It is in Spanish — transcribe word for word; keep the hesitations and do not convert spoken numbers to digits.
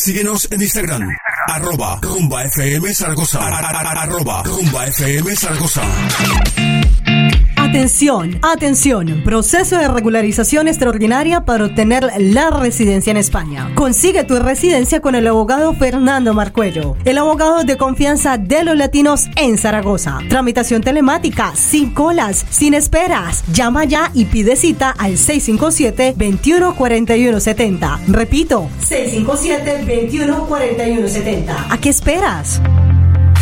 Síguenos en Instagram, arroba Rumba F M Zaragoza, arroba Rumba F M Zaragoza. Atención, atención, proceso de regularización extraordinaria para obtener la residencia en España. Consigue tu residencia con el abogado Fernando Marcuello, el abogado de confianza de los latinos en Zaragoza. Tramitación telemática, sin colas, sin esperas. Llama ya y pide cita al seis cinco siete, veintiuno cuarenta y uno setenta. Repito, seis cinco siete, veintiuno cuarenta y uno setenta. ¿A qué esperas?